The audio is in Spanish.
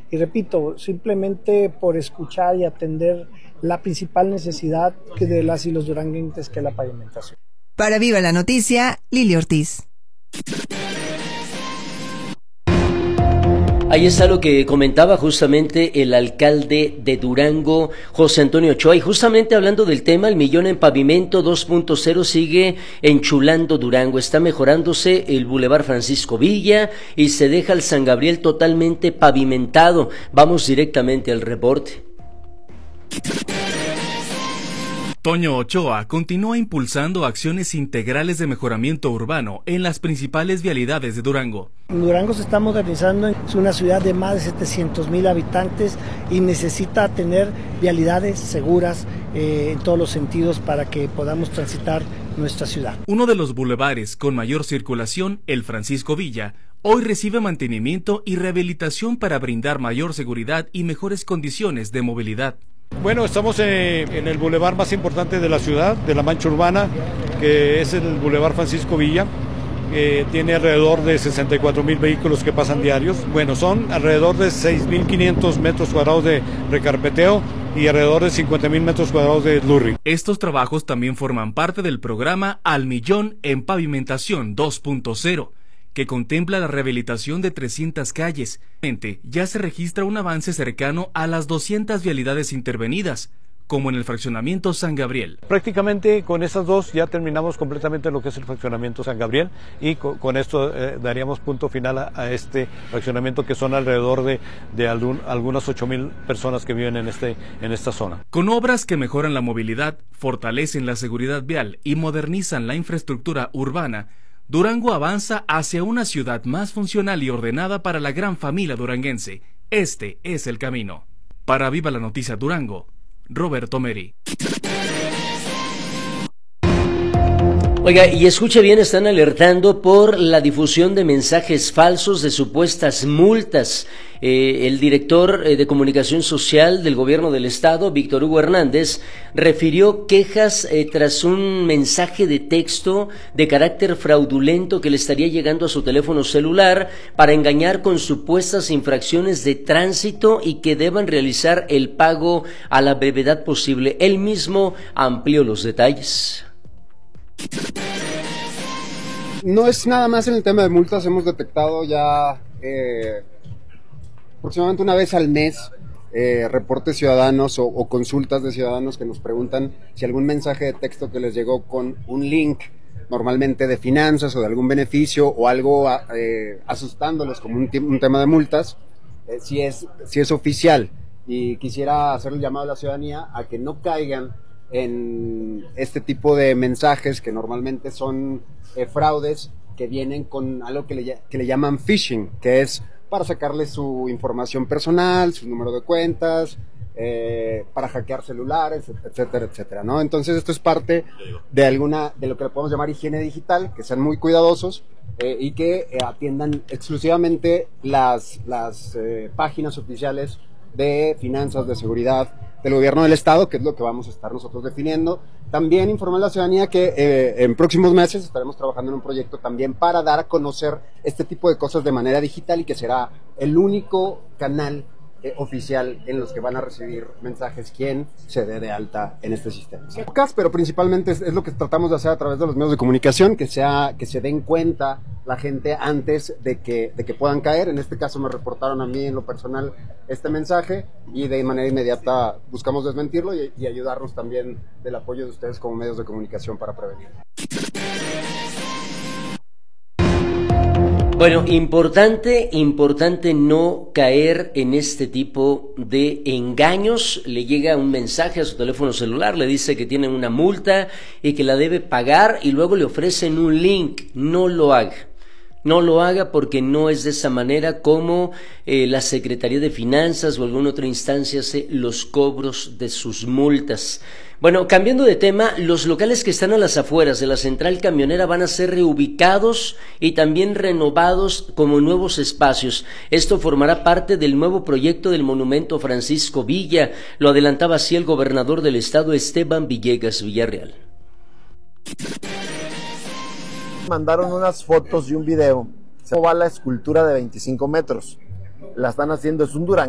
y repito, simplemente por escuchar y atender la principal necesidad de las y los duranguenses, que es la pavimentación. Para Viva la Noticia, Lili Ortiz. Ahí está lo que comentaba justamente el alcalde de Durango, José Antonio Ochoa, y justamente hablando del tema, el Millón en Pavimento 2.0 sigue enchulando Durango, está mejorándose el Boulevard Francisco Villa y se deja el San Gabriel totalmente pavimentado. Vamos directamente al reporte. Toño Ochoa continúa impulsando acciones integrales de mejoramiento urbano en las principales vialidades de Durango. Durango se está modernizando, es una ciudad de más de 700,000 habitantes y necesita tener vialidades seguras en todos los sentidos para que podamos transitar nuestra ciudad. Uno de los bulevares con mayor circulación, el Francisco Villa, hoy recibe mantenimiento y rehabilitación para brindar mayor seguridad y mejores condiciones de movilidad. Bueno, estamos en el bulevar más importante de la ciudad, de la mancha urbana, que es el Boulevard Francisco Villa. Tiene alrededor de 64,000 vehículos que pasan diarios. Bueno, son alrededor de 6,500 metros cuadrados de recarpeteo y alrededor de 50,000 metros cuadrados de slurry. Estos trabajos también forman parte del programa Al Millón en Pavimentación 2.0, que contempla la rehabilitación de 300 calles. Ya se registra un avance cercano a las 200 vialidades intervenidas, como en el fraccionamiento San Gabriel. Prácticamente con esas dos ya terminamos completamente lo que es el fraccionamiento San Gabriel y con esto daríamos punto final a este fraccionamiento, que son alrededor de algunas 8,000 personas que viven en esta zona. Con obras que mejoran la movilidad, fortalecen la seguridad vial y modernizan la infraestructura urbana, Durango avanza hacia una ciudad más funcional y ordenada para la gran familia duranguense. Este es el camino. Para Viva la Noticia Durango, Roberto Meri. Oiga, y escuche bien, están alertando por la difusión de mensajes falsos de supuestas multas. El director de comunicación social del gobierno del estado, Víctor Hugo Hernández, refirió quejas tras un mensaje de texto de carácter fraudulento que le estaría llegando a su teléfono celular para engañar con supuestas infracciones de tránsito y que deban realizar el pago a la brevedad posible. Él mismo amplió los detalles. No es nada más en el tema de multas, hemos detectado ya aproximadamente una vez al mes reportes ciudadanos o consultas de ciudadanos que nos preguntan si algún mensaje de texto que les llegó con un link, normalmente de finanzas o de algún beneficio o algo asustándolos como un tema de multas, si es oficial. Y quisiera hacer el llamado a la ciudadanía a que no caigan en este tipo de mensajes que normalmente son fraudes, que vienen con algo que le llaman phishing, que es para sacarle su información personal, su número de cuentas, para hackear celulares, etcétera, etcétera, ¿no? Entonces esto es parte de lo que le podemos llamar higiene digital, que sean muy cuidadosos y que atiendan exclusivamente las páginas oficiales de finanzas, de seguridad del gobierno del estado, que es lo que vamos a estar nosotros definiendo. También informar a la ciudadanía que en próximos meses estaremos trabajando en un proyecto también para dar a conocer este tipo de cosas de manera digital y que será el único canal oficial en los que van a recibir mensajes quien se dé de alta en este sistema. Pocas, pero principalmente es lo que tratamos de hacer a través de los medios de comunicación, que se den cuenta la gente antes de que puedan caer. En este caso me reportaron a mí en lo personal este mensaje y de manera inmediata buscamos desmentirlo y ayudarnos también del apoyo de ustedes como medios de comunicación para prevenirlo. Bueno, importante no caer en este tipo de engaños. Le llega un mensaje a su teléfono celular, le dice que tiene una multa y que la debe pagar y luego le ofrecen un link. No lo haga. No lo haga porque no es de esa manera como la Secretaría de Finanzas o alguna otra instancia hace los cobros de sus multas. Bueno, cambiando de tema, los locales que están a las afueras de la central camionera van a ser reubicados y también renovados como nuevos espacios. Esto formará parte del nuevo proyecto del Monumento Francisco Villa. Lo adelantaba así el gobernador del estado, Esteban Villegas Villarreal. Mandaron unas fotos y un video. ¿Cómo va la escultura de 25 metros? La están haciendo, es un Durango.